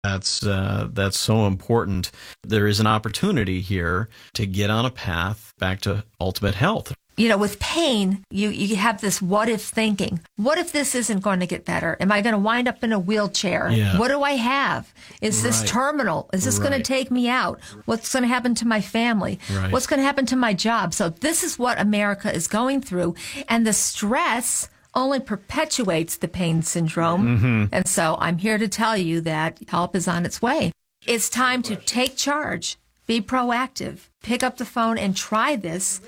That's so important. There is an opportunity here to get on a path back to ultimate health. With pain, you have this what if thinking. What if this isn't going to get better? Am I going to wind up in a wheelchair? Yeah. What do I have? Is this terminal? Is this going to take me out? What's going to happen to my family? Right. What's going to happen to my job? So this is what America is going through. And the stress only perpetuates the pain syndrome. Mm-hmm. And so I'm here to tell you that help is on its way. It's time to take charge, be proactive, pick up the phone and try this.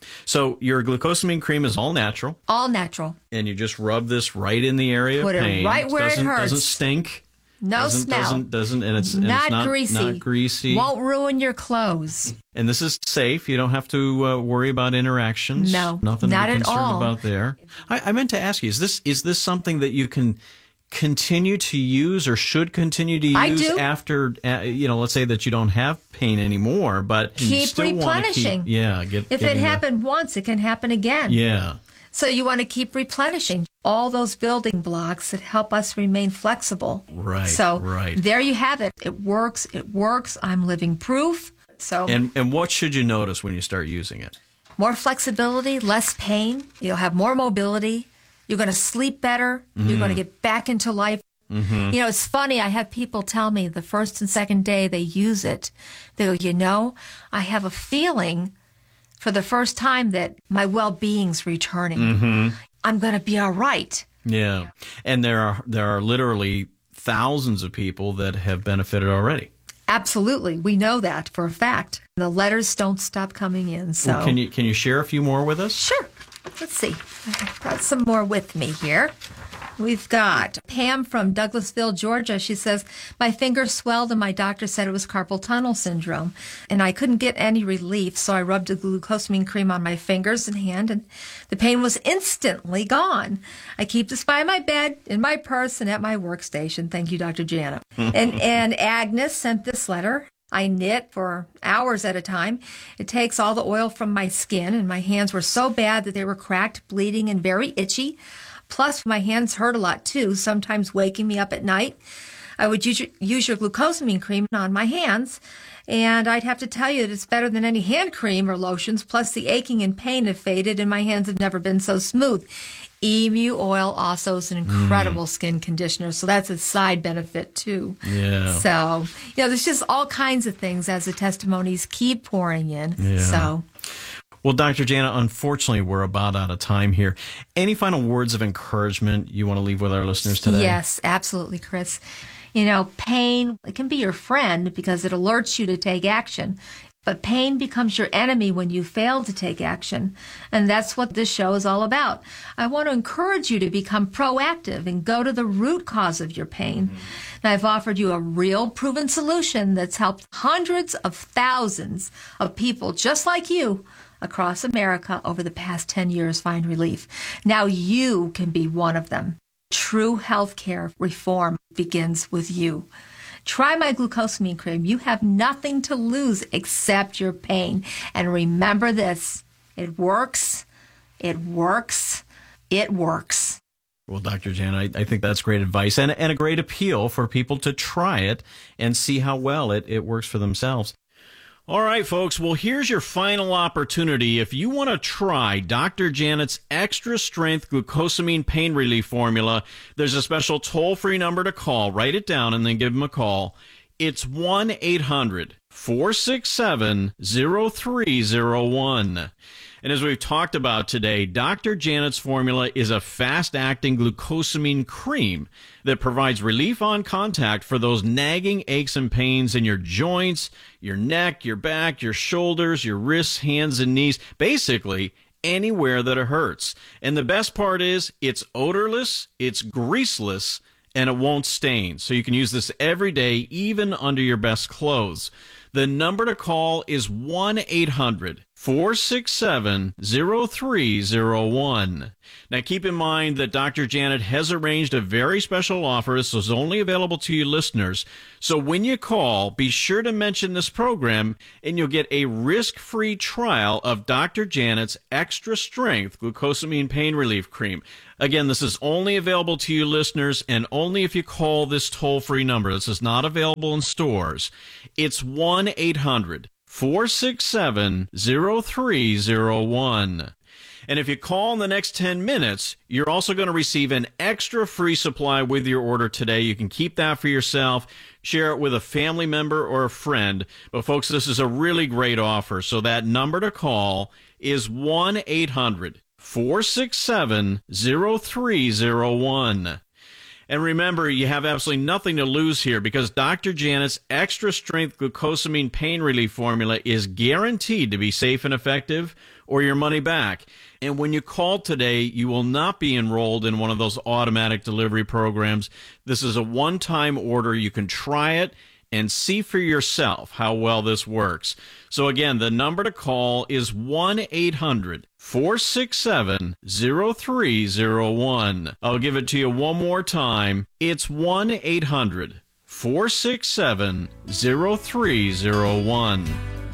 So your glucosamine cream is all natural. All natural. And you just rub this right in the area Put of pain. it right where it hurts. Doesn't stink. No smell. And it's not greasy. Not greasy. Won't ruin your clothes. And this is safe. You don't have to worry about interactions. No, nothing not to be at concerned all. about there. I meant to ask you: is this something that you can continue to use or should continue to use I do. after? Let's say that you don't have pain anymore, but you Keep still replenishing. If it happened once, it can happen again. Yeah. So you want to keep replenishing all those building blocks that help us remain flexible. Right. So right. there you have it. It works. It works. I'm living proof. So and what should you notice when you start using it? More flexibility, less pain. You'll have more mobility. You're going to sleep better. Mm-hmm. You're going to get back into life. Mm-hmm. It's funny. I have people tell me the first and second day they use it, they go, I have a feeling for the first time that my well-being's returning. Mm-hmm. I'm going to be all right. Yeah. And there are literally thousands of people that have benefited already. Absolutely. We know that for a fact. The letters don't stop coming in. So well, can you share a few more with us? Sure. Let's see. I've got some more with me here. We've got Pam from Douglasville, Georgia. She says, my finger swelled and my doctor said it was carpal tunnel syndrome. And I couldn't get any relief, so I rubbed a glucosamine cream on my fingers and hand, and the pain was instantly gone. I keep this by my bed, in my purse, and at my workstation. Thank you, Dr. Janet. and Agnes sent this letter. I knit for hours at a time. It takes all the oil from my skin, and my hands were so bad that they were cracked, bleeding, and very itchy. Plus, my hands hurt a lot, too, sometimes waking me up at night. I would use your glucosamine cream on my hands, and I'd have to tell you that it's better than any hand cream or lotions. Plus, the aching and pain have faded, and my hands have never been so smooth. Emu oil also is an incredible skin conditioner, so that's a side benefit, too. Yeah. So, there's just all kinds of things as the testimonies keep pouring in. Yeah. So. Well, Dr. Jana, unfortunately, we're about out of time here. Any final words of encouragement you want to leave with our listeners today? Yes, absolutely, Chris. Pain, it can be your friend because it alerts you to take action. But pain becomes your enemy when you fail to take action. And that's what this show is all about. I want to encourage you to become proactive and go to the root cause of your pain. And I've offered you a real proven solution that's helped hundreds of thousands of people just like you across America over the past 10 years find relief. Now you can be one of them. True healthcare reform begins with you. Try my glucosamine cream. You have nothing to lose except your pain. And remember this, it works, it works, it works. Well, Dr. Jan, I think that's great advice and a great appeal for people to try it and see how well it works for themselves. All right, folks. Well, here's your final opportunity. If you want to try Dr. Janet's extra strength glucosamine pain relief formula, there's a special toll-free number to call. Write it down and then give them a call. It's 1-800-467-0301. And as we've talked about today, Dr. Janet's formula is a fast-acting glucosamine cream that provides relief on contact for those nagging aches and pains in your joints, your neck, your back, your shoulders, your wrists, hands, and knees, basically anywhere that it hurts. And the best part is it's odorless, it's greaseless, and it won't stain. So you can use this every day, even under your best clothes. The number to call is 1-800 467-0301. Now keep in mind that Dr. Janet has arranged a very special offer. This is only available to you listeners. So when you call, be sure to mention this program and you'll get a risk-free trial of Dr. Janet's Extra Strength Glucosamine Pain Relief Cream. Again, this is only available to you listeners and only if you call this toll-free number. This is not available in stores. It's 1-800-467-0301. And if you call in the next 10 minutes, you're also going to receive an extra free supply with your order today. You can keep that for yourself, share it with a family member or a friend. But folks, this is a really great offer. So that number to call is 1-800-467-0301. And remember, you have absolutely nothing to lose here because Dr. Janet's Extra Strength Glucosamine Pain Relief Formula is guaranteed to be safe and effective or your money back. And when you call today, you will not be enrolled in one of those automatic delivery programs. This is a one-time order. You can try it and see for yourself how well this works. So again, the number to call is 1-800-467-0301. I'll give it to you one more time. It's 1-800-467-0301.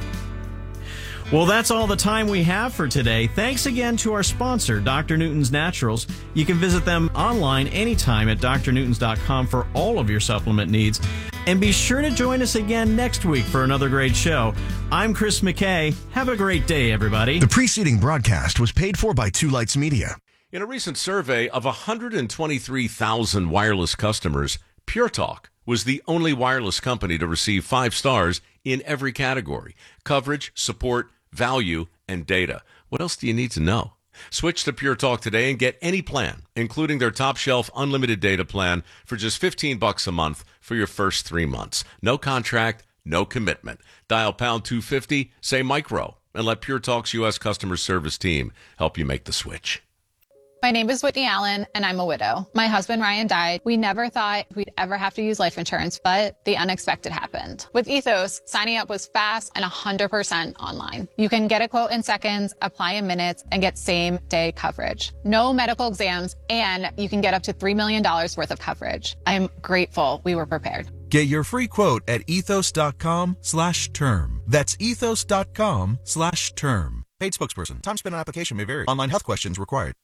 Well, that's all the time we have for today. Thanks again to our sponsor, Dr. Newton's Naturals. You can visit them online anytime at drnewtons.com for all of your supplement needs. And be sure to join us again next week for another great show. I'm Chris McKay. Have a great day, everybody. The preceding broadcast was paid for by Two Lights Media. In a recent survey of 123,000 wireless customers, Pure Talk was the only wireless company to receive 5 stars in every category: coverage, support, value, and data. What else do you need to know? Switch to Pure Talk today and get any plan, including their top shelf unlimited data plan for just $15 a month for your first 3 months. No contract, no commitment. Dial pound 250, say micro, and let Pure Talk's U.S. customer service team help you make the switch. My name is Whitney Allen, and I'm a widow. My husband, Ryan, died. We never thought we'd ever have to use life insurance, but the unexpected happened. With Ethos, signing up was fast and 100% online. You can get a quote in seconds, apply in minutes, and get same-day coverage. No medical exams, and you can get up to $3 million worth of coverage. I'm grateful we were prepared. Get your free quote at ethos.com/term. That's ethos.com/term. Paid spokesperson. Time spent on application may vary. Online health questions required.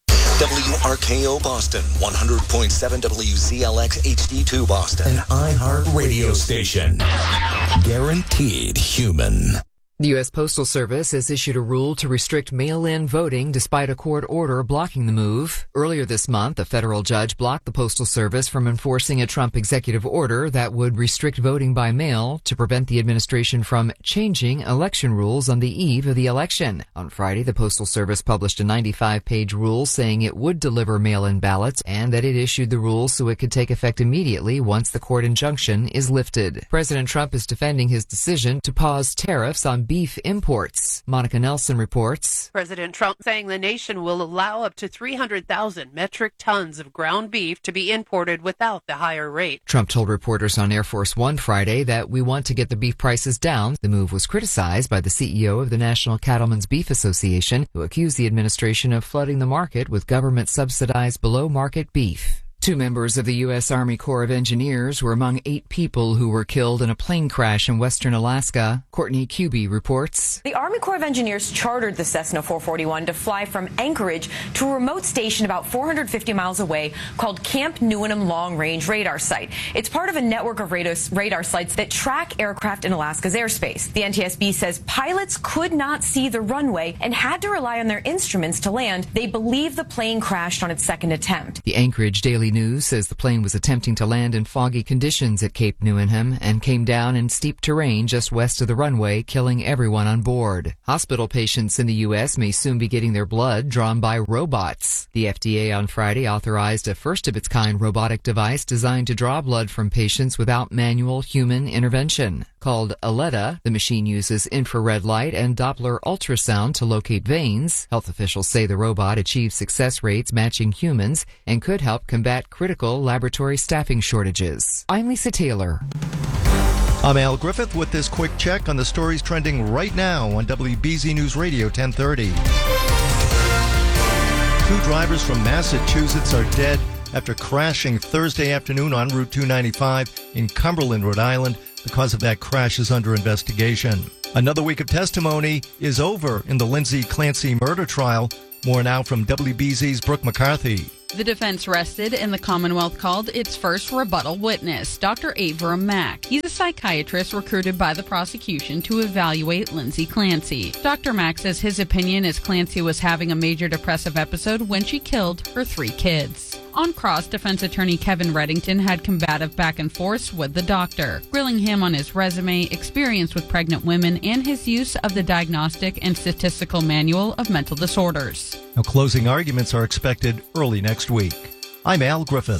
WRKO Boston, 100.7 WZLX HD2 Boston. An iHeart radio station. Guaranteed human. The U.S. Postal Service has issued a rule to restrict mail-in voting despite a court order blocking the move. Earlier this month, a federal judge blocked the Postal Service from enforcing a Trump executive order that would restrict voting by mail to prevent the administration from changing election rules on the eve of the election. On Friday, the Postal Service published a 95-page rule saying it would deliver mail-in ballots and that it issued the rule so it could take effect immediately once the court injunction is lifted. President Trump is defending his decision to pause tariffs on beef imports. Monica Nelson reports. President Trump saying the nation will allow up to 300,000 metric tons of ground beef to be imported without the higher rate. Trump told reporters on Air Force One Friday that we want to get the beef prices down. The move was criticized by the CEO of the National Cattlemen's Beef Association, who accused the administration of flooding the market with government-subsidized below-market beef. 2 members of the U.S. Army Corps of Engineers were among 8 people who were killed in a plane crash in western Alaska. Courtney Kuby reports. The Army Corps of Engineers chartered the Cessna 441 to fly from Anchorage to a remote station about 450 miles away called Camp Newenham Long Range Radar Site. It's part of a network of radar sites that track aircraft in Alaska's airspace. The NTSB says pilots could not see the runway and had to rely on their instruments to land. They believe the plane crashed on its second attempt. The Anchorage Daily News says the plane was attempting to land in foggy conditions at Cape Newenham and came down in steep terrain just west of the runway, killing everyone on board. Hospital patients in the U.S. may soon be getting their blood drawn by robots. The FDA on Friday authorized a first-of-its-kind robotic device designed to draw blood from patients without manual human intervention. Called Aletta, the machine uses infrared light and Doppler ultrasound to locate veins. Health officials say the robot achieves success rates matching humans and could help combat critical laboratory staffing shortages. I'm Lisa Taylor. I'm Al Griffith with this quick check on the stories trending right now on WBZ News Radio 1030. 2 drivers from Massachusetts are dead after crashing Thursday afternoon on Route 295 in Cumberland, Rhode Island. The cause of that crash is under investigation. Another week of testimony is over in the Lindsay Clancy murder trial. More now from WBZ's Brooke McCarthy. The defense rested and the Commonwealth called its first rebuttal witness, Dr. Avram Mack. He's a psychiatrist recruited by the prosecution to evaluate Lindsay Clancy. Dr. Mack says his opinion is Clancy was having a major depressive episode when she killed her 3 kids. On cross, defense attorney Kevin Reddington had combative back and forth with the doctor, grilling him on his resume, experience with pregnant women, and his use of the Diagnostic and Statistical Manual of Mental Disorders. Now, closing arguments are expected early next week. I'm Al Griffith.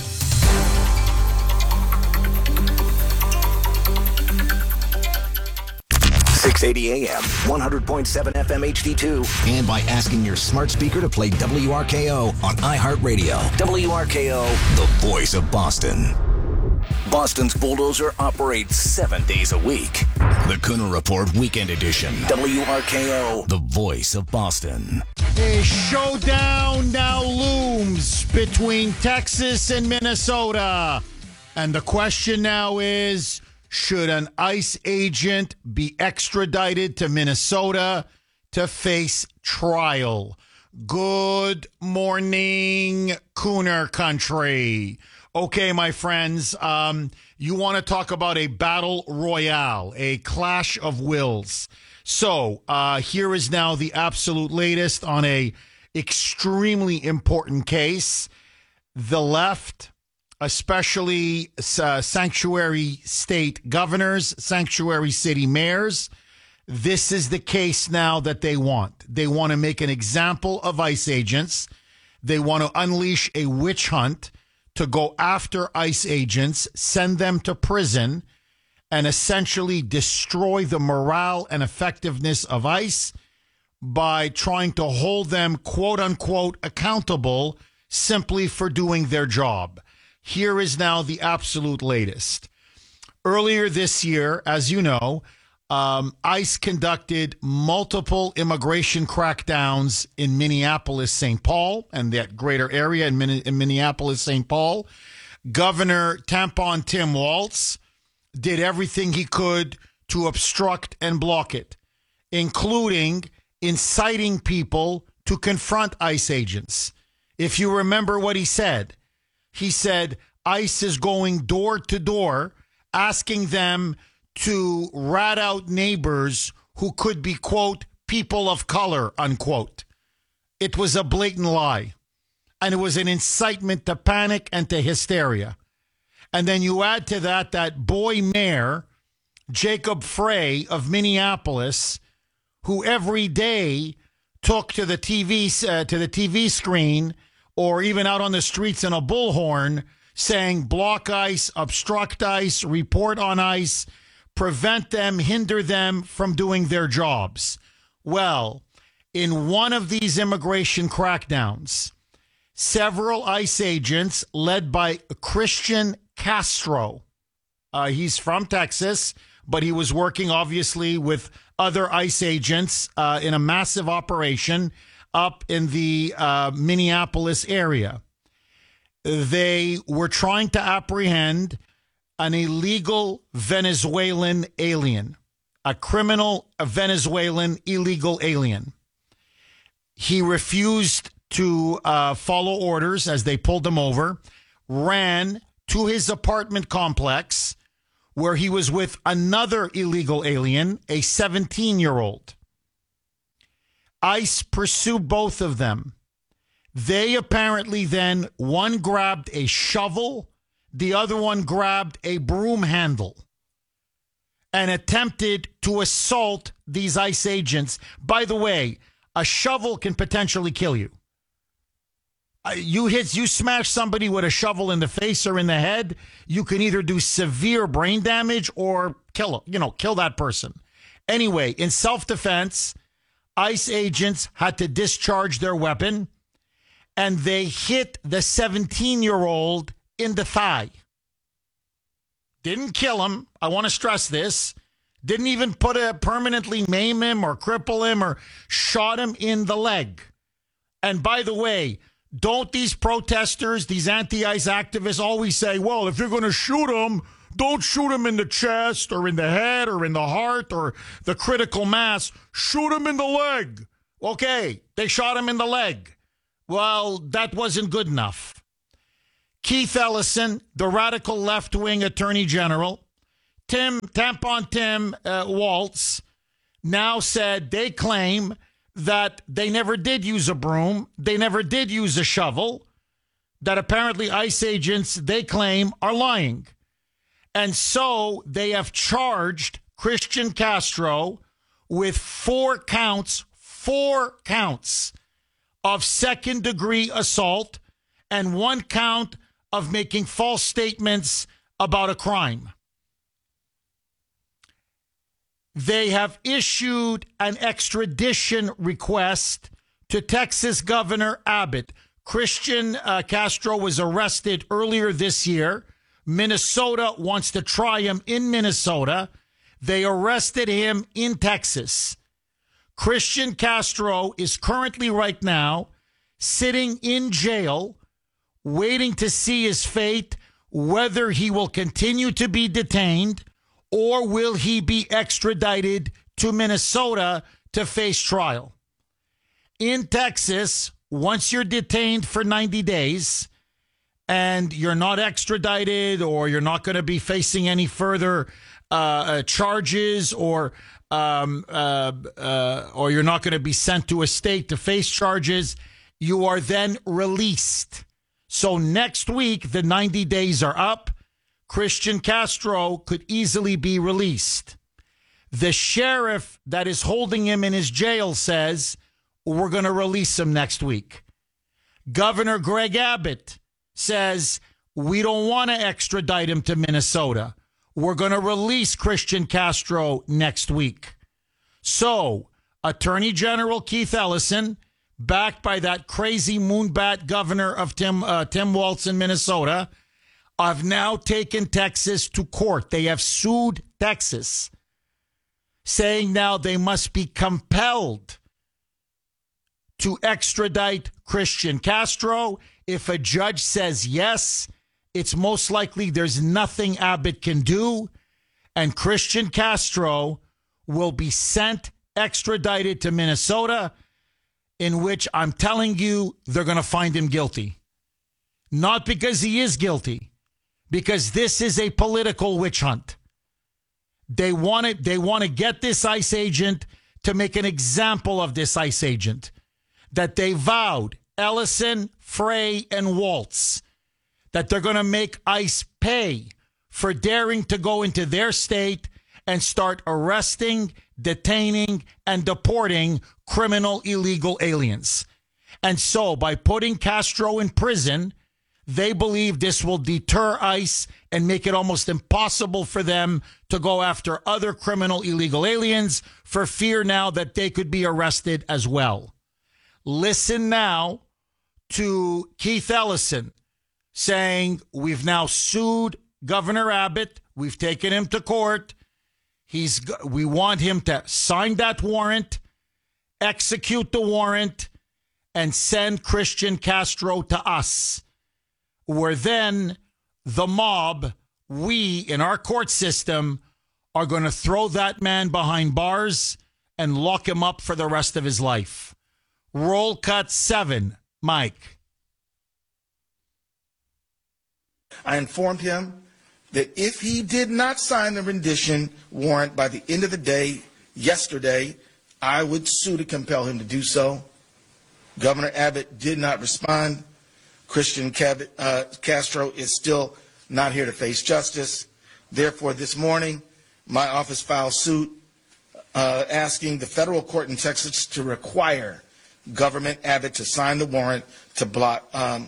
680 AM, 100.7 FM HD2, and by asking your smart speaker to play WRKO on iHeartRadio. WRKO, the voice of Boston. Boston's bulldozer operates 7 days a week. The Cooner Report Weekend Edition. WRKO, the voice of Boston. A showdown now looms between Texas and Minnesota. And the question now is, should an ICE agent be extradited to Minnesota to face trial? Good morning, Cooner Country. Okay, my friends, you want to talk about a battle royale, a clash of wills. So here is now the absolute latest on a extremely important case. The left, especially sanctuary state governors, sanctuary city mayors, this is the case now that they want. They want to make an example of ICE agents. They want to unleash a witch hunt to go after ICE agents, send them to prison, and essentially destroy the morale and effectiveness of ICE by trying to hold them, quote unquote, accountable simply for doing their job. Here is now the absolute latest. Earlier this year, as you know, ICE conducted multiple immigration crackdowns in Minneapolis, St. Paul, and that greater area in Minneapolis, St. Paul. Governor Tampon Tim Walz did everything he could to obstruct and block it, including inciting people to confront ICE agents. If you remember what he said ICE is going door to door, asking them to rat out neighbors who could be, quote, people of color, unquote. It was a blatant lie. And it was an incitement to panic and to hysteria. And then you add to that boy mayor, Jacob Frey of Minneapolis, who every day took to the TV screen or even out on the streets in a bullhorn saying block ICE, obstruct ICE, report on ICE, prevent them, hinder them from doing their jobs. Well, in one of these immigration crackdowns, several ICE agents led by Christian Castro, he's from Texas, but he was working obviously with other ICE agents in a massive operation up in the Minneapolis area. They were trying to apprehend an illegal Venezuelan alien, a criminal Venezuelan illegal alien. He refused to follow orders as they pulled him over, ran to his apartment complex where he was with another illegal alien, a 17-year-old. ICE pursued both of them. They apparently then, one grabbed a shovel, the other one grabbed a broom handle and attempted to assault these ICE agents. By the way, a shovel can potentially kill you. You smash somebody with a shovel in the face or in the head, you can either do severe brain damage or kill that person. Anyway, in self-defense, ICE agents had to discharge their weapon, and they hit the 17-year-old in the thigh. Didn't kill him. I want to stress this. Didn't even permanently maim him or cripple him or shot him in the leg. And by the way, don't these protesters, these anti-ICE activists always say, well, if you're going to shoot him, don't shoot him in the chest or in the head or in the heart or the critical mass. Shoot him in the leg. Okay, they shot him in the leg. Well, that wasn't good enough. Keith Ellison, the radical left-wing attorney general, Tampon Tim Walz, now said they claim that they never did use a broom, they never did use a shovel, that apparently ICE agents, they claim, are lying. And so they have charged Christian Castro with 4 counts of second-degree assault and 1 count of making false statements about a crime. They have issued an extradition request to Texas Governor Abbott. Christian Castro was arrested earlier this year. Minnesota wants to try him in Minnesota. They arrested him in Texas. Christian Castro is currently right now sitting in jail, waiting to see his fate, whether he will continue to be detained or will he be extradited to Minnesota to face trial. In Texas, once you're detained for 90 days and you're not extradited or you're not going to be facing any further charges or you're not going to be sent to a state to face charges, you are then released. So next week, the 90 days are up. Christian Castro could easily be released. The sheriff that is holding him in his jail says, we're going to release him next week. Governor Greg Abbott says, we don't want to extradite him to Minnesota. We're going to release Christian Castro next week. So, Attorney General Keith Ellison, backed by that crazy moonbat governor of Tim Walz in Minnesota, have now taken Texas to court. They have sued Texas, saying now they must be compelled to extradite Christian Castro. If a judge says yes, it's most likely there's nothing Abbott can do, and Christian Castro will be extradited to Minnesota, in which I'm telling you they're going to find him guilty. Not because he is guilty, because this is a political witch hunt. They want to get this ICE agent to make an example of this ICE agent that they vowed, Ellison, Frey, and Walz, that they're going to make ICE pay for daring to go into their state and start arresting, detaining, and deporting criminal illegal aliens. And so by putting Castro in prison, they believe this will deter ICE and make it almost impossible for them to go after other criminal illegal aliens for fear now that they could be arrested as well. Listen now to Keith Ellison saying, we've now sued Governor Abbott. We've taken him to court. We want him to sign that warrant, execute the warrant, and send Christian Castro to us. Where then the mob, we in our court system, are going to throw that man behind bars and lock him up for the rest of his life. Roll cut 7, Mike. I informed him that if he did not sign the rendition warrant by the end of the day yesterday, I would sue to compel him to do so. Governor Abbott did not respond. Christian Castro is still not here to face justice. Therefore, this morning, my office filed suit asking the federal court in Texas to require Governor Abbott to sign the warrant to block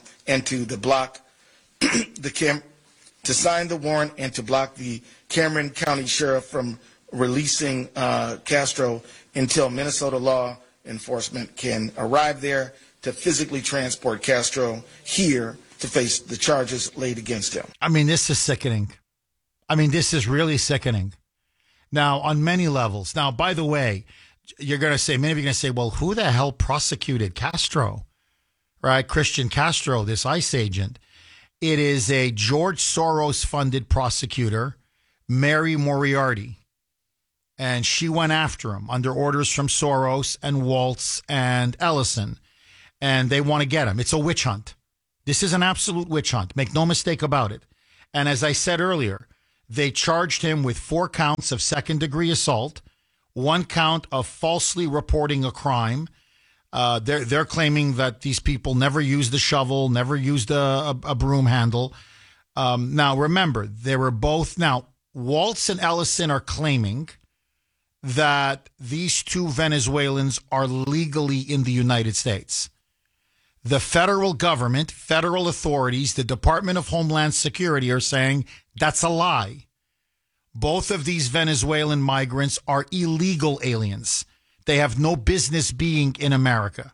to sign the warrant and to block the Cameron County Sheriff from releasing Castro until Minnesota law enforcement can arrive there to physically transport Castro here to face the charges laid against him. I mean, this is sickening. I mean, this is really sickening. Now, on many levels. Now, by the way, you're going to say, many of you are going to say, well, who the hell prosecuted Castro? Right? Christian Castro, this ICE agent. It is a George Soros-funded prosecutor, Mary Moriarty. And she went after him under orders from Soros and Waltz and Ellison. And they want to get him. It's a witch hunt. This is an absolute witch hunt. Make no mistake about it. And as I said earlier, they charged him with 4 counts of second-degree assault, 1 count of falsely reporting a crime. They're claiming that these people never used a shovel, never used a broom handle. Now, remember, they were both... Now, Waltz and Ellison are claiming that these 2 Venezuelans are legally in the United States. The federal government, federal authorities, the Department of Homeland Security are saying that's a lie. Both of these Venezuelan migrants are illegal aliens. They have no business being in America.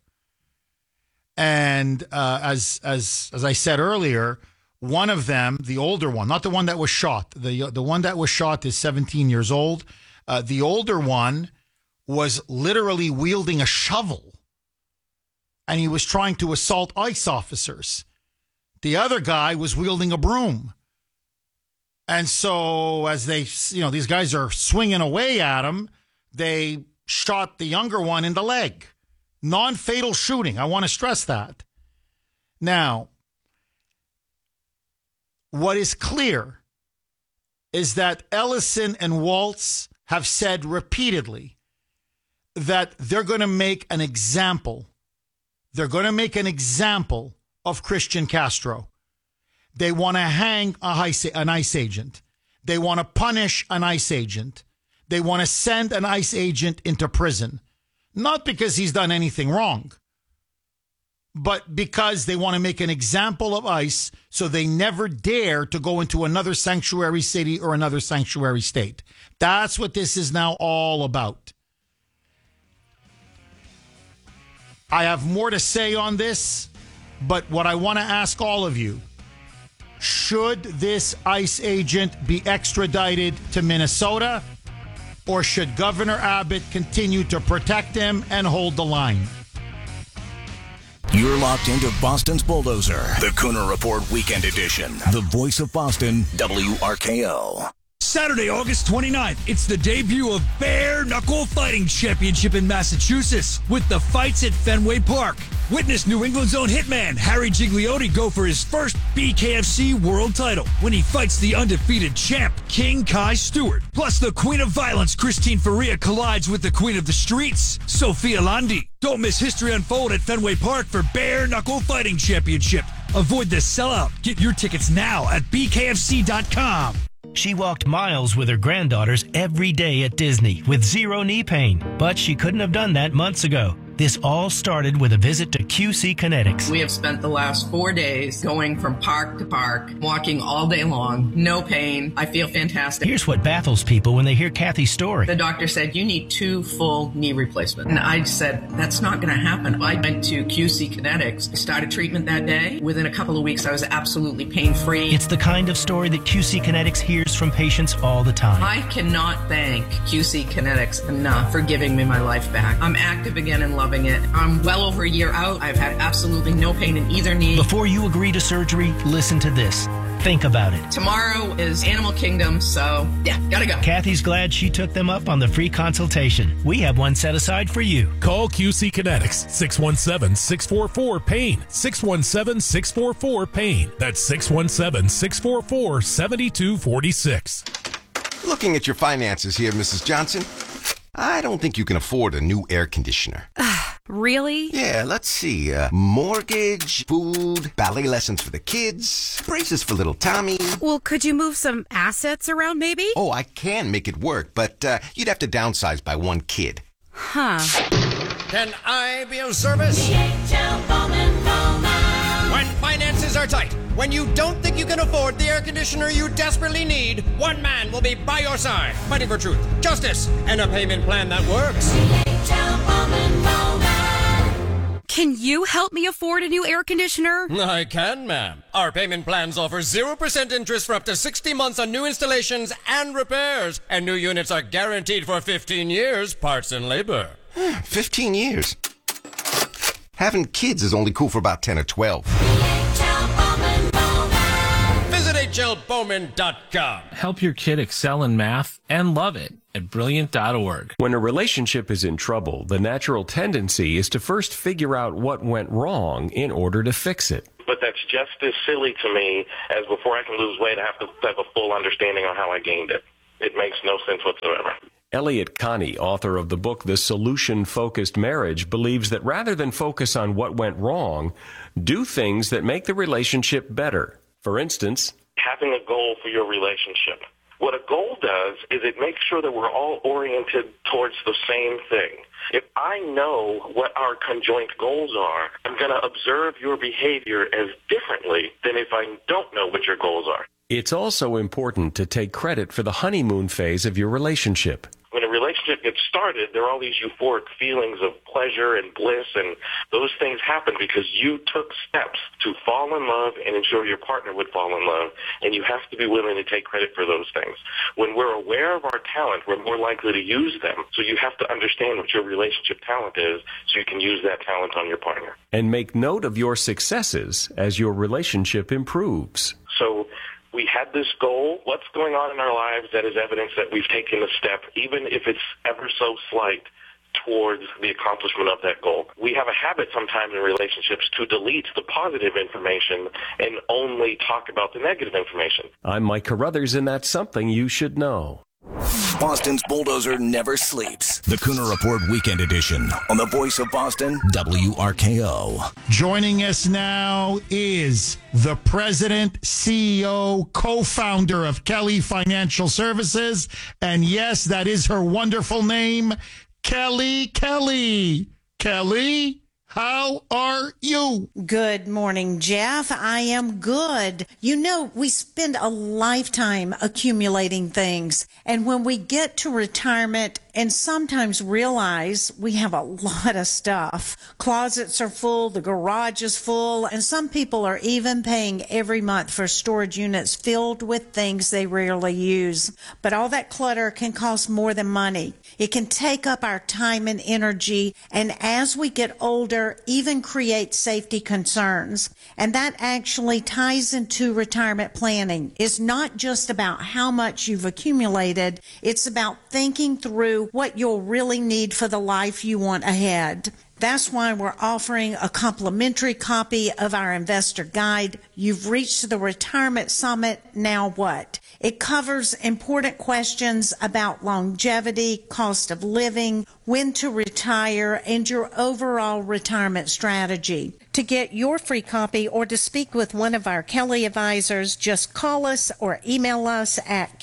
And as I said earlier, one of them, the older one, not the one that was shot, the one that was shot is 17 years old. The older one was literally wielding a shovel, and he was trying to assault ICE officers. The other guy was wielding a broom. And so as they, these guys are swinging away at him, they shot the younger one in the leg. Non-fatal shooting. I want to stress that. Now, what is clear is that Ellison and Waltz have said repeatedly that they're going to make an example. They're going to make an example of Christian Castro. They want to hang an ICE agent. They want to punish an ICE agent. They want to send an ICE agent into prison. Not because he's done anything wrong, but because they want to make an example of ICE so they never dare to go into another sanctuary city or another sanctuary state. That's what this is now all about. I have more to say on this, but what I want to ask all of you, should this ICE agent be extradited to Minnesota, or should Governor Abbott continue to protect him and hold the line? You're locked into Boston's Bulldozer, the Cooner Report Weekend Edition. The voice of Boston, WRKO. Saturday, August 29th, it's the debut of Bare Knuckle Fighting Championship in Massachusetts with the fights at Fenway Park. Witness New England's own hitman Harry Gigliotti go for his first BKFC world title when he fights the undefeated champ King Kai Stewart. Plus, the Queen of Violence Christine Faria collides with the Queen of the Streets, Sophia Landi. Don't miss history unfold at Fenway Park for Bare Knuckle Fighting Championship. Avoid the sellout. Get your tickets now at BKFC.com. She walked miles with her granddaughters every day at Disney with zero knee pain, but she couldn't have done that months ago. This all started with a visit to QC Kinetics. We have spent the last 4 days going from park to park, walking all day long, no pain. I feel fantastic. Here's what baffles people when they hear Kathy's story. The doctor said, you need 2 full knee replacements. And I said, that's not going to happen. I went to QC Kinetics, started treatment that day. Within a couple of weeks, I was absolutely pain-free. It's the kind of story that QC Kinetics hears from patients all the time. I cannot thank QC Kinetics enough for giving me my life back. I'm active again and loving it. I'm well over a year out. I've had absolutely no pain in either knee. Before you agree to surgery, listen to this. Think about it. Tomorrow is Animal Kingdom, so yeah, gotta go. Kathy's glad she took them up on the free consultation. We have one set aside for you. Call QC Kinetics, 617-644-PAIN, 617-644-PAIN. That's 617-644-7246. Looking at your finances here, Mrs. Johnson, I don't think you can afford a new air conditioner. Really? Yeah, let's see. Mortgage, food, ballet lessons for the kids, braces for little Tommy. Well, could you move some assets around maybe? Oh, I can make it work, but you'd have to downsize by 1 kid. Huh. Can I be of service? DHL Bowman Bowman. When finances are tight, when you don't think you can afford the air conditioner you desperately need, one man will be by your side, fighting for truth, justice, and a payment plan that works. DHL Bowman Bowman. Can you help me afford a new air conditioner? I can, ma'am. Our payment plans offer 0% interest for up to 60 months on new installations and repairs. And new units are guaranteed for 15 years, parts and labor. 15 years. Having kids is only cool for about 10 or 12. Visit hlbowman.com. Help your kid excel in math and love it at Brilliant.org. When a relationship is in trouble, the natural tendency is to first figure out what went wrong in order to fix it. But that's just as silly to me as before I can lose weight, I have to have a full understanding on how I gained it. It makes no sense whatsoever. Elliot Connie, author of the book The Solution-Focused Marriage, believes that rather than focus on what went wrong, do things that make the relationship better. For instance, having a goal for your relationship. What a goal does is it makes sure that we're all oriented towards the same thing. If I know what our conjoint goals are, I'm going to observe your behavior as differently than if I don't know what your goals are. it's also important to take credit for the honeymoon phase of your relationship. When a relationship gets started, there are all these euphoric feelings of pleasure and bliss, and those things happen because you took steps to fall in love and ensure your partner would fall in love, and you have to be willing to take credit for those things. When we're aware of our talent, we're more likely to use them, so you have to understand what your relationship talent is so you can use that talent on your partner. And make note of your successes as your relationship improves. So we had this goal. What's going on in our lives that is evidence that we've taken a step, even if it's ever so slight, towards the accomplishment of that goal? We have a habit sometimes in relationships to delete the positive information and only talk about the negative information. I'm Mike Carruthers, and that's something you should know. Boston's bulldozer never sleeps. The Cooner Report Weekend Edition on the Voice of Boston, WRKO. Joining us now is the president, CEO, co-founder of Kelly Financial Services. And yes, that is her wonderful name, Kelly. Kelly, how are you? Good morning, Jeff. I am good. You know, we spend a lifetime accumulating things. And when we get to retirement and sometimes realize we have a lot of stuff, closets are full, the garage is full, and some people are even paying every month for storage units filled with things they rarely use. But all that clutter can cost more than money. It can take up our time and energy, and as we get older, even create safety concerns. And that actually ties into retirement planning. It's not just about how much you've accumulated, it's about thinking through what you'll really need for the life you want ahead. That's why we're offering a complimentary copy of our investor guide. You've reached the Retirement Summit. Now what? It covers important questions about longevity, cost of living, when to retire, and your overall retirement strategy. To get your free copy or to speak with one of our Kelly advisors, just call us or email us at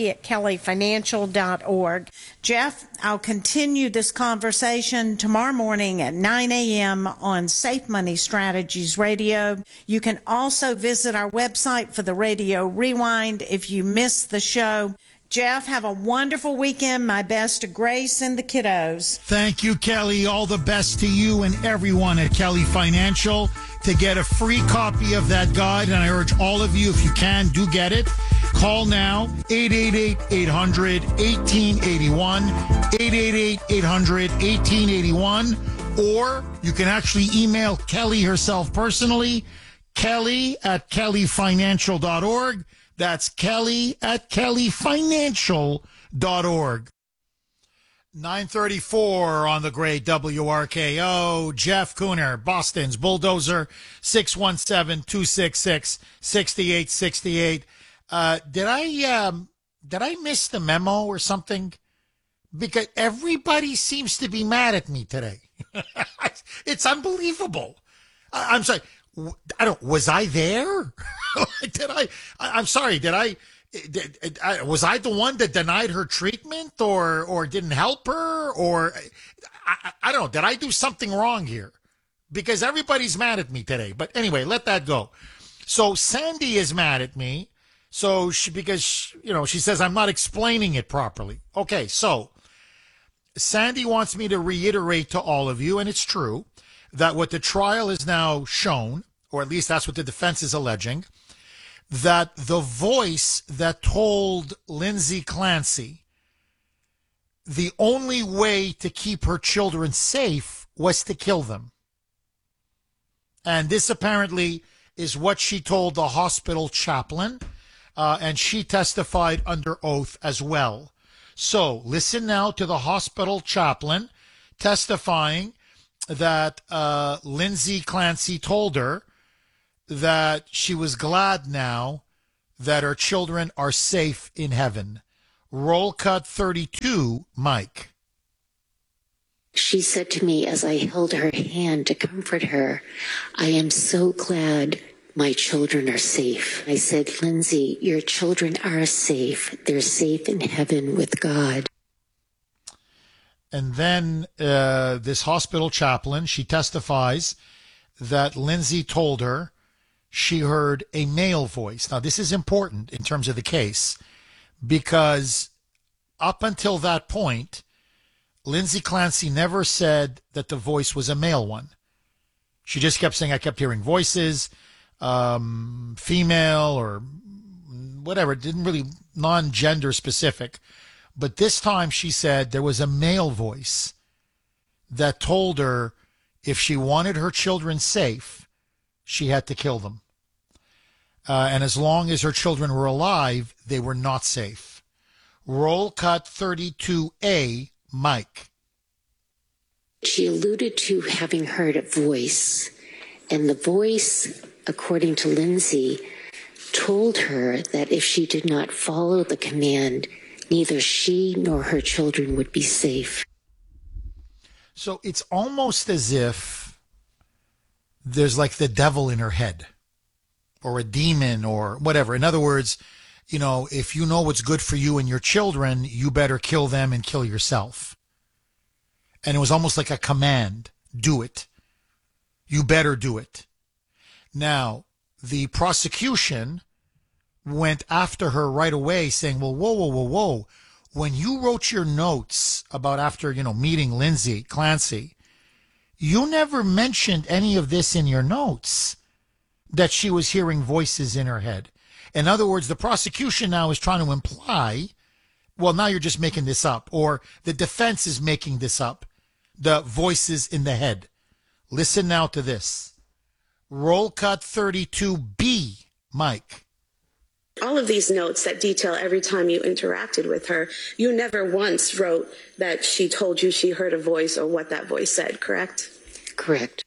kelly@kellyfinancial.org. Jeff, I'll continue this conversation tomorrow morning at 9 a.m. on Safe Money Strategies Radio. You can also visit our website for the radio rewind if you missed the show. Jeff, have a wonderful weekend. My best to Grace and the kiddos. Thank you, Kelly. All the best to you and everyone at Kelly Financial. To get a free copy of that guide, and I urge all of you, if you can, do get it. Call now, 888-800-1881, 888-800-1881, or you can actually email Kelly herself personally, kelly@kellyfinancial.org. That's kelly@kellyfinancial.org. 9:34 on the great WRKO. Jeff Cooner, Boston's Bulldozer, 617-266-6868. Did I miss the memo or something? Because everybody seems to be mad at me today. It's unbelievable. I'm sorry. Was I there? I'm sorry. Was I the one that denied her treatment or didn't help her? Or I don't know. Did I do something wrong here? Because everybody's mad at me today. But anyway, let that go. So Sandy is mad at me. So she says I'm not explaining it properly. Okay. So Sandy wants me to reiterate to all of you, and it's true, that what the trial is now shown, or at least that's what the defense is alleging, that the voice that told Lindsay Clancy the only way to keep her children safe was to kill them. And this apparently is what she told the hospital chaplain, and she testified under oath as well. So listen now to the hospital chaplain testifying that Lindsay Clancy told her that she was glad now that her children are safe in heaven. Roll cut 32, Mike. She said to me as I held her hand to comfort her, I am so glad my children are safe. I said, Lindsay, your children are safe. They're safe in heaven with God. And then this hospital chaplain, she testifies that Lindsay told her she heard a male voice. Now, this is important in terms of the case because up until that point, Lindsay Clancy never said that the voice was a male one. She just kept saying, I kept hearing voices, female or whatever. It didn't really non-gender specific. But this time she said there was a male voice that told her if she wanted her children safe, she had to kill them. And as long as her children were alive, they were not safe. Roll cut 32A, Mike. She alluded to having heard a voice, and the voice, according to Lindsay, told her that if she did not follow the command, neither she nor her children would be safe. So it's almost as if there's like the devil in her head or a demon or whatever. In other words, you know, if you know what's good for you and your children, you better kill them and kill yourself. And it was almost like a command. Do it. You better do it. Now, the prosecution went after her right away saying, well, whoa. When you wrote your notes about after, meeting Lindsay Clancy, you never mentioned any of this in your notes, that she was hearing voices in her head. In other words, the prosecution now is trying to imply, well, now you're just making this up, or the defense is making this up, the voices in the head. Listen now to this. Roll cut 32B, Mike. All of these notes that detail every time you interacted with her, you never once wrote that she told you she heard a voice or what that voice said, correct? Correct.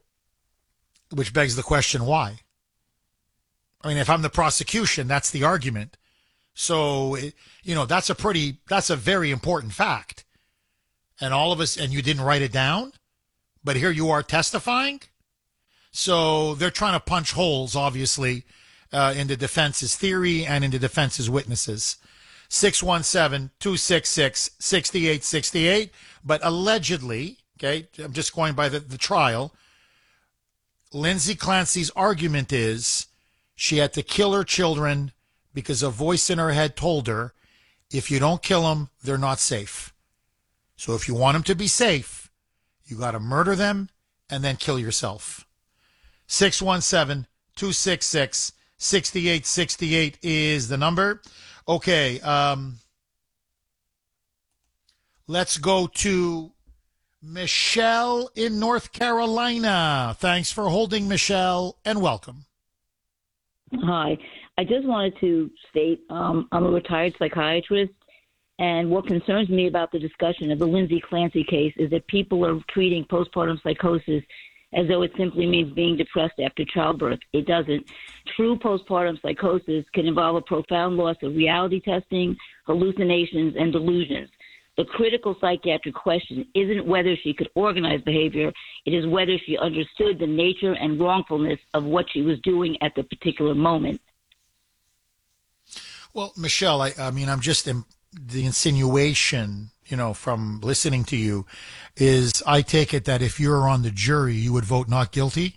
Which begs the question, why? I mean, if I'm the prosecution, that's the argument. So, that's a very important fact. And all of us, and you didn't write it down, but here you are testifying. So they're trying to punch holes, obviously, in the defense's theory and in the defense's witnesses. 617-266-6868. But allegedly, okay, I'm just going by the trial, Lindsay Clancy's argument is she had to kill her children because a voice in her head told her, if you don't kill them, they're not safe. So if you want them to be safe, you got to murder them and then kill yourself. 617-266-6868 is the number. Okay, let's go to Michelle in North Carolina. Thanks for holding, Michelle, and welcome. Hi. I just wanted to state I'm a retired psychiatrist, and what concerns me about the discussion of the Lindsay Clancy case is that people are treating postpartum psychosis as though it simply means being depressed after childbirth. It doesn't. True postpartum psychosis can involve a profound loss of reality testing, hallucinations, and delusions. The critical psychiatric question isn't whether she could organize behavior. It is whether she understood the nature and wrongfulness of what she was doing at the particular moment. Well, Michelle, I mean, I'm just the insinuation, from listening to you is I take it that if you're on the jury, you would vote not guilty?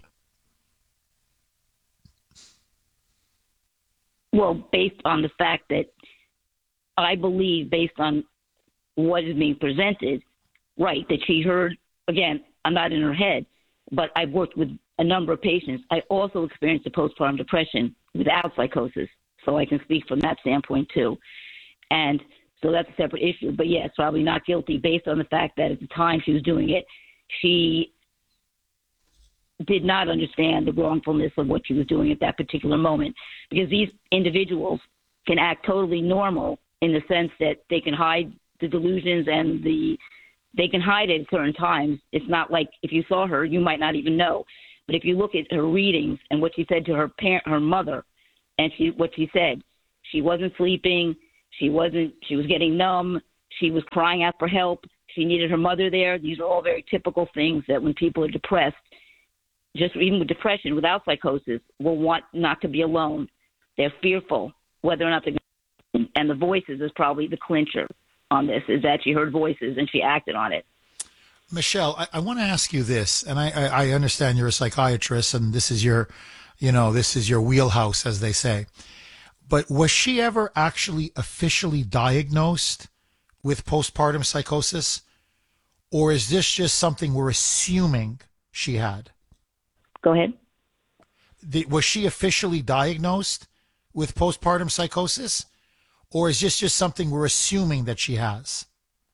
Well, based on the fact that I believe, based on what is being presented, right, that she heard, again, I'm not in her head, but I've worked with a number of patients. I also experienced a postpartum depression without psychosis, so I can speak from that standpoint too. And so that's a separate issue. But yes, probably not guilty based on the fact that at the time she was doing it, she did not understand the wrongfulness of what she was doing at that particular moment, because these individuals can act totally normal in the sense that they can hide the delusions and they can hide it at certain times. It's not like if you saw her, you might not even know. But if you look at her readings and what she said to her mother, and what she said, she wasn't sleeping, she was getting numb, she was crying out for help, she needed her mother there. These are all very typical things that when people are depressed, just even with depression, without psychosis, will want not to be alone. They're fearful whether or not they're going to, and the voices is probably the clincher on this, is that she heard voices and she acted on it. Michelle, I want to ask you this, and I understand you're a psychiatrist and this is your wheelhouse, as they say. But was she ever actually officially diagnosed with postpartum psychosis? Or is this just something we're assuming she had? Go ahead. Was she officially diagnosed with postpartum psychosis? Or is this just something we're assuming that she has?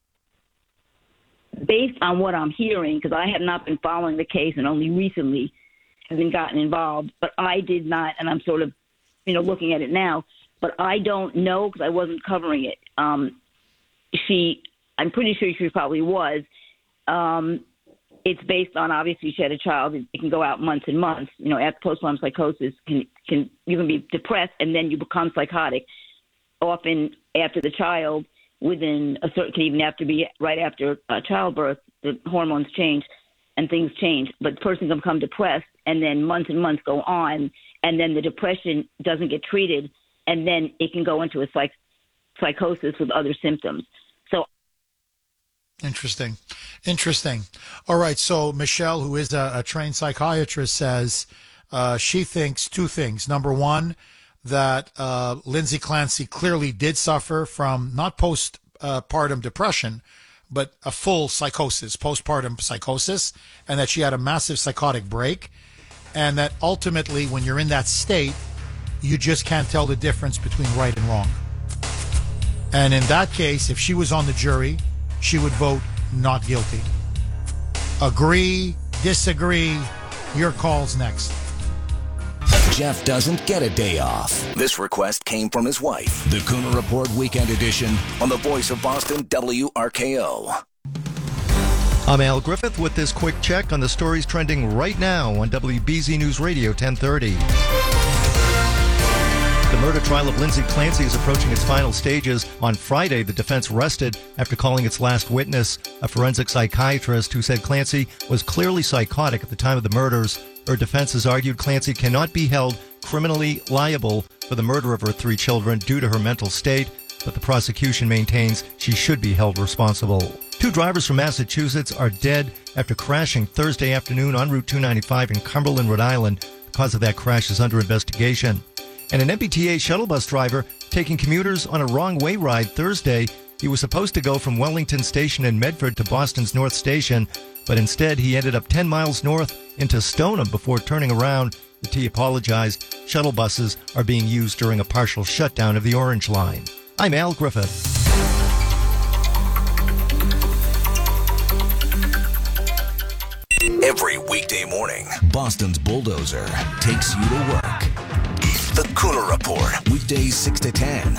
Based on what I'm hearing, because I have not been following the case and only recently have been gotten involved, but I did not, and I'm sort of, looking at it now, but I don't know because I wasn't covering it. I'm pretty sure she probably was. It's based on, obviously, she had a child. It can go out months and months. After postpartum psychosis, you can be depressed and then you become psychotic. Often after the child, within a certain, can even have to be right after childbirth, the hormones change and things change. But the person can become depressed, and then months and months go on, and then the depression doesn't get treated, and then it can go into a psychosis with other symptoms. So, Interesting. All right. So Michelle, who is a trained psychiatrist, says she thinks two things. Number one, that Lindsay Clancy clearly did suffer from not postpartum depression, but a full psychosis, postpartum psychosis, and that she had a massive psychotic break, and that ultimately when you're in that state, you just can't tell the difference between right and wrong. And in that case, if she was on the jury, she would vote not guilty. Agree, disagree, your call's next. Jeff doesn't get a day off. This request came from his wife. The Cooner Report Weekend Edition on the Voice of Boston, WRKO. I'm Al Griffith with this quick check on the stories trending right now on WBZ News Radio 1030. The murder trial of Lindsay Clancy is approaching its final stages. On Friday, the defense rested after calling its last witness, a forensic psychiatrist who said Clancy was clearly psychotic at the time of the murders. Her defense has argued Clancy cannot be held criminally liable for the murder of her 3 children due to her mental state, but the prosecution maintains she should be held responsible. 2 drivers from Massachusetts are dead after crashing Thursday afternoon on Route 295 in Cumberland, Rhode Island. The cause of that crash is under investigation. And an MBTA shuttle bus driver taking commuters on a wrong-way ride Thursday. He was supposed to go from Wellington Station in Medford to Boston's North Station, but instead he ended up 10 miles north into Stoneham before turning around. The T apologized. Shuttle buses are being used during a partial shutdown of the Orange Line. I'm Al Griffith. Every weekday morning, Boston's bulldozer takes you to work. The Cooner Report, weekdays 6 to 10.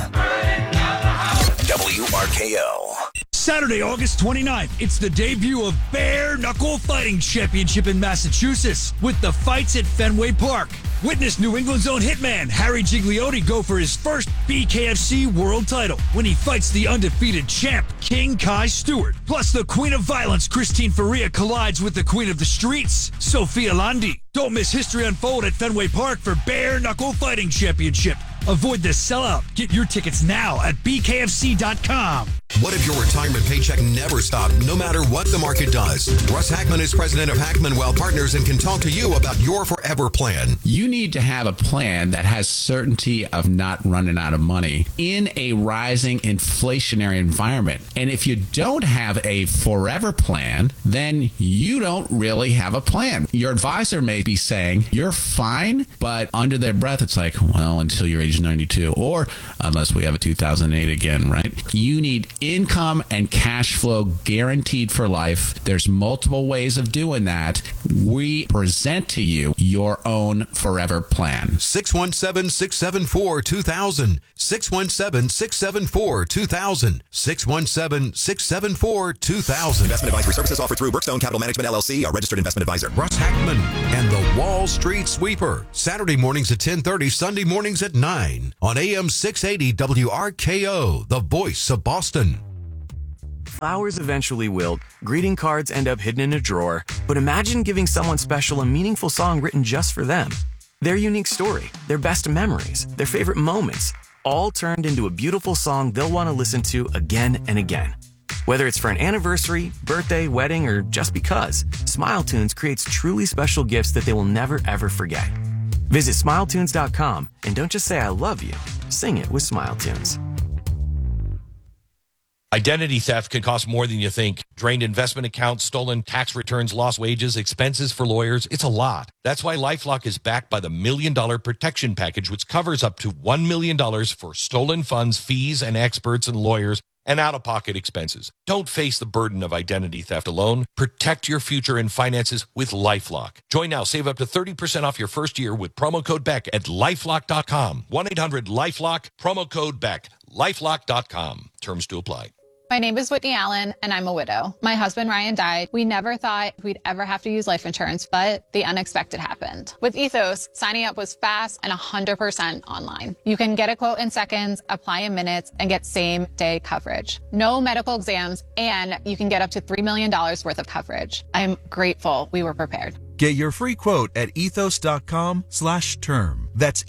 WRKO. Saturday, August 29th, it's the debut of Bare Knuckle Fighting Championship in Massachusetts with the fights at Fenway Park. Witness New England's own hitman Harry Gigliotti go for his first BKFC world title when he fights the undefeated champ King Kai Stewart. Plus, the Queen of Violence Christine Faria collides with the Queen of the Streets Sophia Landi. Don't miss history unfold at Fenway Park for Bare Knuckle Fighting Championship. Avoid the sellout. Get your tickets now at bkfc.com. What if your retirement paycheck never stopped, no matter what the market does? Russ Hackman is president of Hackman Wealth Partners and can talk to you about your forever plan. You need to have a plan that has certainty of not running out of money in a rising inflationary environment. And if you don't have a forever plan, then you don't really have a plan. Your advisor may be saying, you're fine, but under their breath, it's like, well, until you're age 92, or unless we have a 2008 again, right? You need income and cash flow guaranteed for life. There's multiple ways of doing that. We present to you your own forever plan. 617-674-2000. 617-674-2000. 617-674-2000. Investment advisory services offered through Brookstone Capital Management, LLC, a registered investment advisor. Russ Hackman and the Wall Street Sweeper. Saturday mornings at 10:30, Sunday mornings at 9 on AM 680 WRKO, the voice of Boston. Flowers eventually wilt, greeting cards end up hidden in a drawer, but imagine giving someone special a meaningful song written just for them. Their unique story, their best memories, their favorite moments, all turned into a beautiful song they'll want to listen to again and again. Whether it's for an anniversary, birthday, wedding, or just because, SmileTunes creates truly special gifts that they will never ever forget. Visit SmileTunes.com and don't just say I love you, sing it with SmileTunes. Identity theft can cost more than you think. Drained investment accounts, stolen tax returns, lost wages, expenses for lawyers. It's a lot. That's why LifeLock is backed by the $1 Million Protection Package, which covers up to $1 million for stolen funds, fees, and experts and lawyers, and out-of-pocket expenses. Don't face the burden of identity theft alone. Protect your future and finances with LifeLock. Join now. Save up to 30% off your first year with promo code BECK at LifeLock.com. 1-800-LifeLock, promo code BECK. LifeLock.com. Terms to apply. My name is Whitney Allen, and I'm a widow. My husband, Ryan, died. We never thought we'd ever have to use life insurance, but the unexpected happened. With Ethos, signing up was fast and 100% online. You can get a quote in seconds, apply in minutes, and get same-day coverage. No medical exams, and you can get up to $3 million worth of coverage. I'm grateful we were prepared. Get your free quote at ethos.com/term. That's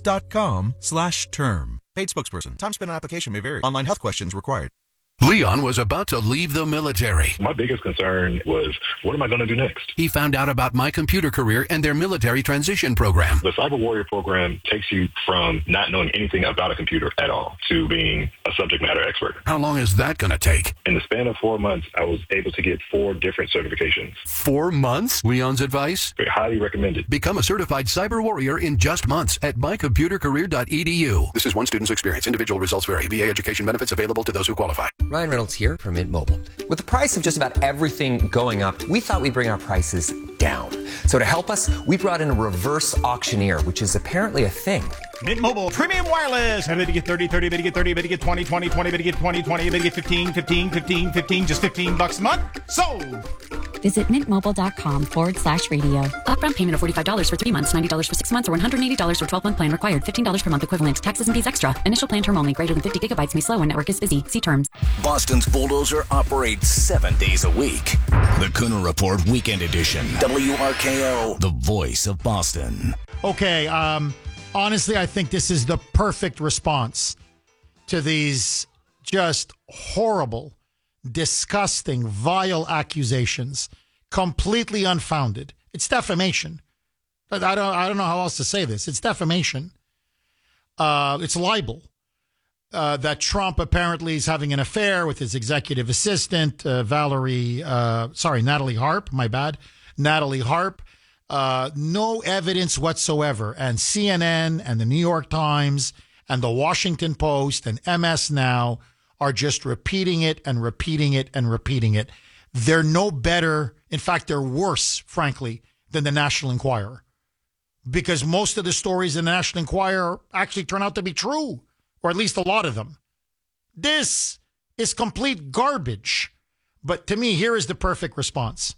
ethos.com/term. Paid spokesperson. Time spent on application may vary. Online health questions required. Leon was about to leave the military. My biggest concern was, what am I going to do next? He found out about My Computer Career and their military transition program. The Cyber Warrior program takes you from not knowing anything about a computer at all to being a subject matter expert. How long is that going to take? In the span of 4 months, I was able to get 4 different certifications. 4 months? Leon's advice? Highly recommended. Become a certified cyber warrior in just months at mycomputercareer.edu. This is one student's experience. Individual results vary. VA education benefits available to those who qualify. Ryan Reynolds here from Mint Mobile. With the price of just about everything going up, we thought we'd bring our prices down. So to help us, we brought in a reverse auctioneer, which is apparently a thing. Mint Mobile Premium Wireless. How to get 30, 30, to get 30, to get 20, 20, 20, to get 20, 20, to get 15, 15, 15, 15, just $15 a month. Sold! Visit mintmobile.com/radio. Upfront payment of $45 for 3 months, $90 for 6 months, or $180 for 12-month plan required. $15 per month equivalent. Taxes and fees extra. Initial plan term only. Greater than 50 gigabytes may slow when network is busy. See terms. Boston's Bulldozer operates 7 days a week. The Cooner Report Weekend Edition. WRKO, the voice of Boston. Okay, honestly, I think this is the perfect response to these just horrible, disgusting, vile accusations, completely unfounded. It's defamation. I don't know how else to say this. It's defamation. It's libel. That Trump apparently is having an affair with his executive assistant, Natalie Harp. My bad. Natalie Harp. No evidence whatsoever. And CNN and the New York Times and the Washington Post and MS Now are just repeating it and repeating it and repeating it. They're no better. In fact, they're worse, frankly, than the National Enquirer. Because most of the stories in the National Enquirer actually turn out to be true, or at least a lot of them. This is complete garbage. But to me, here is the perfect response.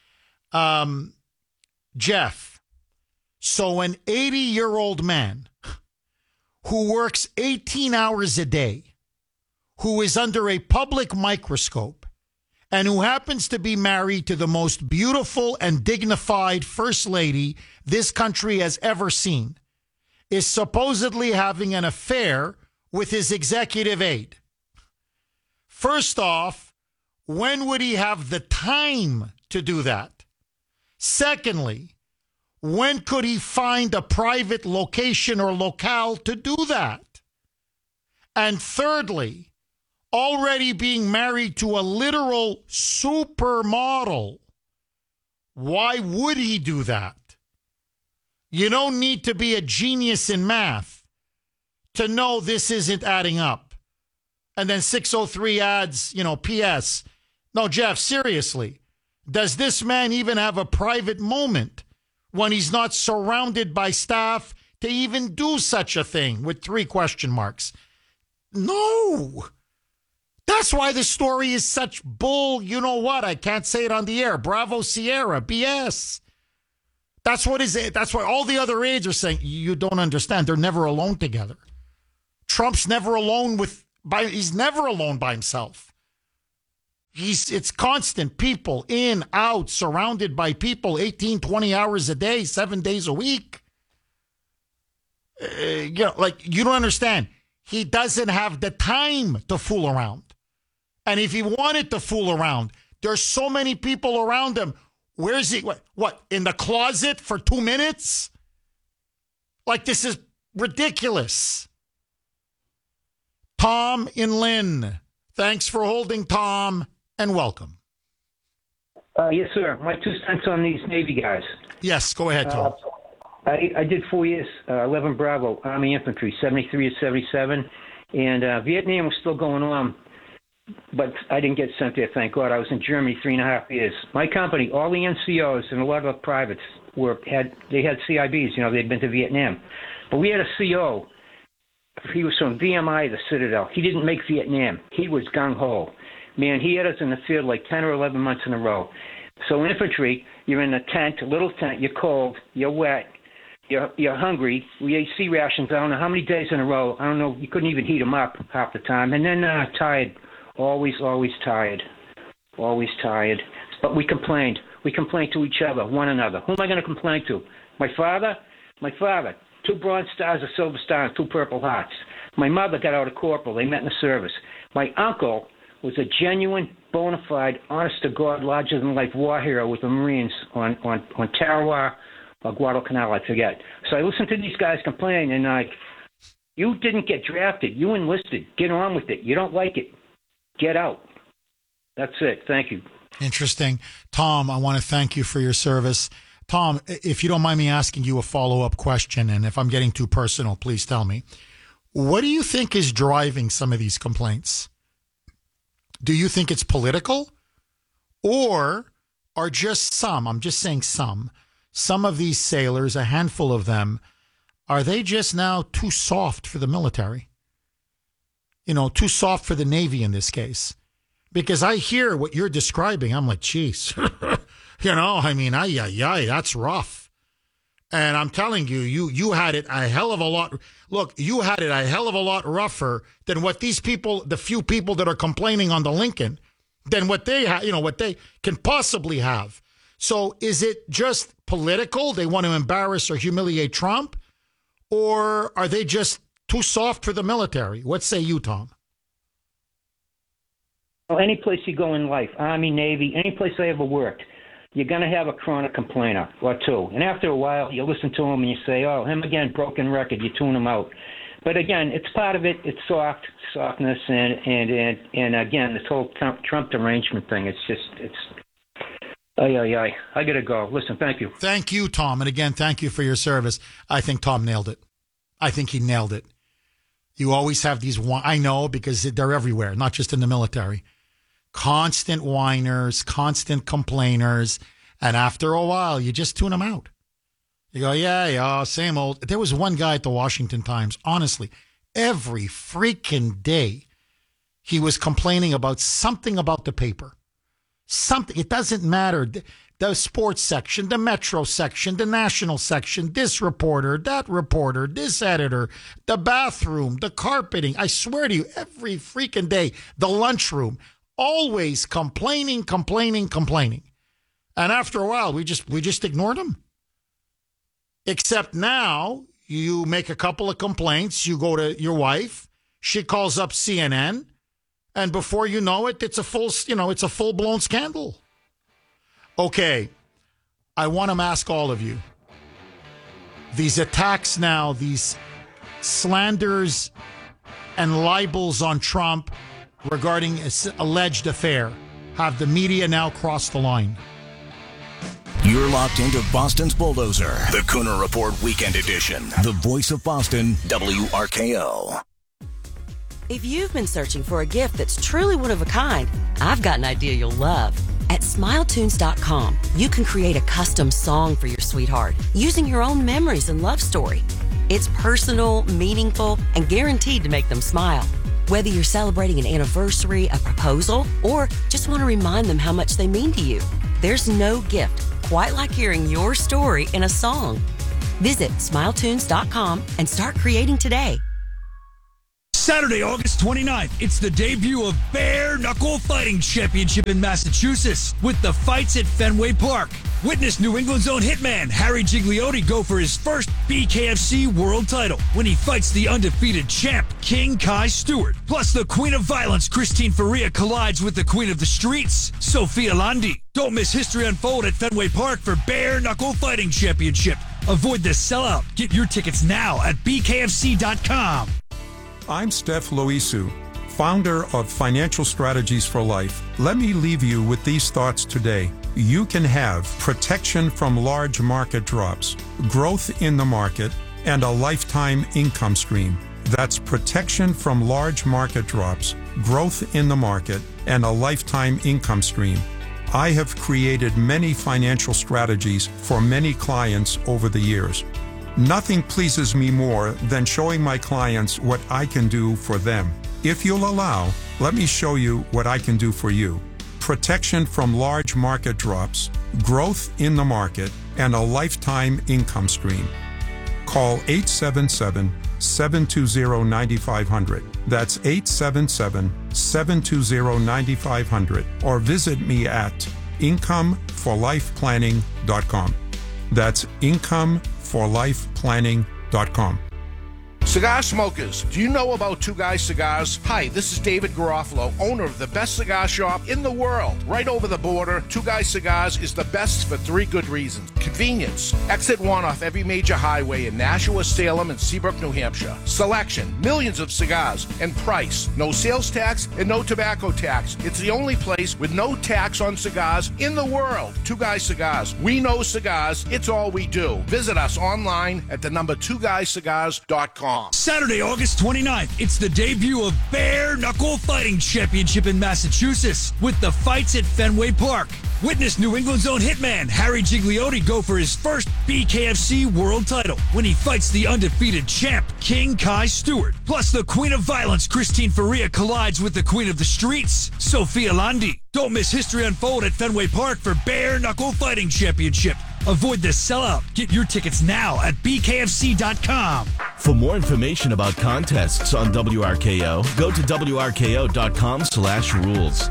Jeff, so an 80-year-old man who works 18 hours a day, who is under a public microscope, and who happens to be married to the most beautiful and dignified first lady this country has ever seen, is supposedly having an affair with his executive aide. First off, when would he have the time to do that? Secondly, when could he find a private location or locale to do that? And thirdly, already being married to a literal supermodel, why would he do that? You don't need to be a genius in math to know this isn't adding up. And then 603 adds, P.S. No, Jeff, seriously, does this man even have a private moment when he's not surrounded by staff to even do such a thing with 3 question marks? No. That's why the story is such bull, you know what? I can't say it on the air. Bravo Sierra, BS. That's what is it. That's why all the other aides are saying, you don't understand. They're never alone together. Trump's never alone he's never alone by himself. It's constant people in, out, surrounded by people 18, 20 hours a day, 7 days a week. You don't understand. He doesn't have the time to fool around. And if he wanted to fool around, there's so many people around him. Where's he? What, in the closet for 2 minutes? This is ridiculous. Tom in Lynn. Thanks for holding, Tom, and welcome. Yes, sir. My 2 cents on these Navy guys. Yes, go ahead, Tom. I did 4 years, 11 Bravo, Army Infantry, 73 to 77. And Vietnam was still going on, but I didn't get sent there, thank God. I was in Germany 3.5 years. My company, all the NCOs and a lot of the privates had CIBs, they'd been to Vietnam. But we had a CO. He was from VMI, the Citadel. He didn't make Vietnam. He was gung-ho. Man, he had us in the field 10 or 11 months in a row. So infantry, you're in a tent, a little tent, you're cold, you're wet, you're hungry. We ate C rations, I don't know how many days in a row. I don't know, you couldn't even heat them up half the time. And then tired, always tired, always tired. But we complained. We complained to each other, one another. Who am I going to complain to? My father? 2 Bronze Stars, a Silver Star, and 2 Purple Hearts. My mother got out of corporal. They met in the service. My uncle was a genuine, bona fide, honest-to-God, larger-than-life war hero with the Marines on Tarawa or Guadalcanal, I forget. So I listened to these guys complain, and you didn't get drafted. You enlisted. Get on with it. You don't like it. Get out. That's it. Thank you. Interesting. Tom, I want to thank you for your service. Tom, if you don't mind me asking you a follow-up question, and if I'm getting too personal, please tell me. What do you think is driving some of these complaints? Do you think it's political? Or are just some, I'm just saying some of these sailors, a handful of them, are they just now too soft for the military? Too soft for the Navy in this case? Because I hear what you're describing. I'm like, geez. That's rough. And I'm telling you, you had it a hell of a lot. Look, you had it a hell of a lot rougher than what these people, the few people that are complaining on the Lincoln, than what they what they can possibly have. So is it just political? They want to embarrass or humiliate Trump? Or are they just too soft for the military? What say you, Tom? Well, any place you go in life, Army, Navy, any place I ever worked, you're going to have a chronic complainer or two. And after a while, you listen to him and you say, oh, him again, broken record, you tune him out. But again, it's part of it. It's softness, and again, this whole Trump derangement thing, I got to go. Listen, thank you. Thank you, Tom. And again, thank you for your service. I think Tom nailed it. I think he nailed it. You always have these, I know, because they're everywhere, not just in the military. Constant whiners, constant complainers, and after a while, you just tune them out. You go, yeah, same old. There was one guy at the Washington Times, honestly, every freaking day, he was complaining about something about the paper. Something, it doesn't matter. The sports section, the Metro section, the national section, this reporter, that reporter, this editor, the bathroom, the carpeting. I swear to you, every freaking day, the lunchroom, always complaining. And after a while, we just ignored him. Except now, You make a couple of complaints. You go to your wife. She calls up CNN. And before you know it, it's a full-blown scandal. Okay. I want to ask all of you. These attacks now, these slanders and libels on Trump regarding alleged affair, have the media now crossed the line? You're locked into Boston's Bulldozer, the Cooner Report Weekend Edition. The voice of Boston, WRKO. If you've been searching for a gift that's truly one of a kind, I've got an idea you'll love. At SmileTunes.com, you can create a custom song for your sweetheart using your own memories and love story. It's personal, meaningful, and guaranteed to make them smile. Whether you're celebrating an anniversary, a proposal, or just want to remind them how much they mean to you, there's no gift quite like hearing your story in a song. Visit SmileTunes.com and start creating today. Saturday, August 29th, it's the debut of Bare Knuckle Fighting Championship in Massachusetts with the fights at Fenway Park. Witness New England's own hitman Harry Gigliotti go for his first BKFC world title when he fights the undefeated champ King Kai Stewart. Plus, the Queen of Violence Christine Faria collides with the Queen of the Streets, Sophia Landi. Don't miss history unfold at Fenway Park for Bare Knuckle Fighting Championship. Avoid the sellout. Get your tickets now at bkfc.com. I'm Steph Loisu, founder of Financial Strategies for Life. Let me leave you with these thoughts today. You can have protection from large market drops, growth in the market, and a lifetime income stream. That's protection from large market drops, growth in the market, and a lifetime income stream. I have created many financial strategies for many clients over the years. Nothing pleases me more than showing my clients what I can do for them. If you'll allow, let me show you what I can do for you. Protection from large market drops, growth in the market, and a lifetime income stream. Call 877-720-9500. That's 877-720-9500. Or visit me at incomeforlifeplanning.com. That's incomeforlifeplanning.com. Cigar smokers, do you know about Two Guys Cigars? Hi, this is David Garofalo, owner of the best cigar shop in the world. Right over the border, Two Guys Cigars is the best for three good reasons. Convenience. Exit 1 off every major highway in Nashua, Salem, and Seabrook, New Hampshire. Selection. Millions of cigars. And price. No sales tax and no tobacco tax. It's the only place with no tax on cigars in the world. Two Guys Cigars. We know cigars. It's all we do. Visit us online at the number 2guyscigars.com. Saturday, August 29th, it's the debut of Bare Knuckle Fighting Championship in Massachusetts with the fights at Fenway Park. Witness New England's own hitman Harry Gigliotti go for his first BKFC world title when he fights the undefeated champ King Kai Stewart. Plus, the Queen of Violence Christine Faria collides with the Queen of the Streets, Sophia Landi. Don't miss history unfold at Fenway Park for Bare Knuckle Fighting Championship. Avoid the sellout. Get your tickets now at bkfc.com. For more information about contests on WRKO, go to wrko.com/rules.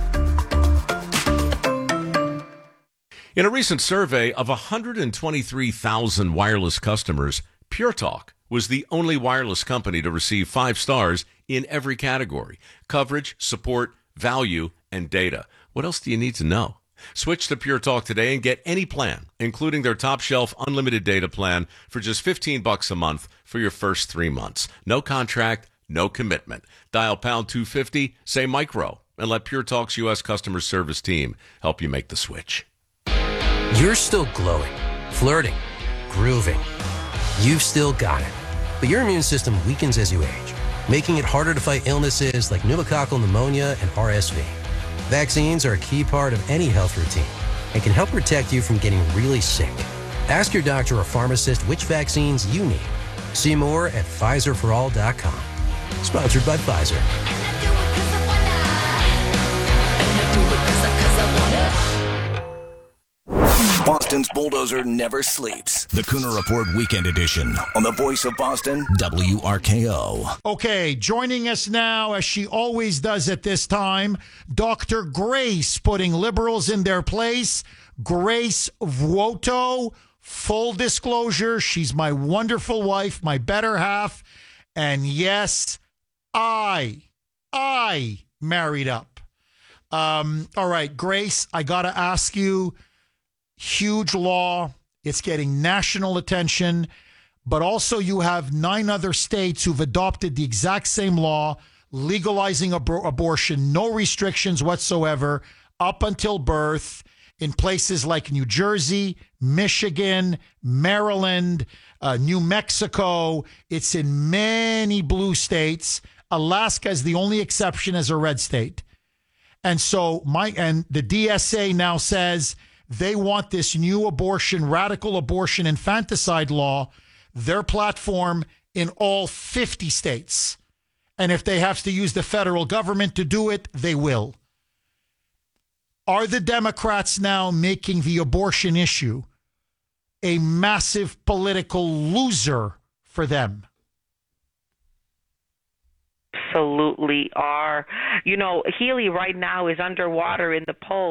In a recent survey of 123,000 wireless customers, Pure Talk was the only wireless company to receive 5 stars in every category: coverage, support, value, and data. What else do you need to know? Switch to Pure Talk today and get any plan, including their top shelf unlimited data plan for just $15 a month for your first 3 months. No contract, no commitment. Dial pound 250, say micro, and let Pure Talk's U.S. customer service team help you make the switch. You're still glowing, flirting, grooving. You've still got it. But your immune system weakens as you age, making it harder to fight illnesses like pneumococcal pneumonia and RSV. Vaccines are a key part of any health routine and can help protect you from getting really sick. Ask your doctor or pharmacist which vaccines you need. See more at PfizerForAll.com. Sponsored by Pfizer. Boston's Bulldozer never sleeps. The Cooner Report Weekend Edition on the voice of Boston, WRKO. Okay, joining us now, as she always does at this time, Dr. Grace, putting liberals in their place. Grace Vuoto, Full disclosure, she's my wonderful wife, my better half. And yes, I married up. All right, Grace, I got to ask you, huge law. It's getting national attention. But also you have 9 other states who've adopted the exact same law, legalizing abortion, no restrictions whatsoever, up until birth, in places like New Jersey, Michigan, Maryland, New Mexico. It's in many blue states. Alaska is the only exception as a red state. And so the DSA now says they want this new radical abortion infanticide law, their platform, in all 50 states. And if they have to use the federal government to do it, they will. Are the Democrats now making the abortion issue a massive political loser for them? Absolutely are. You know, Healy right now is underwater in the polls.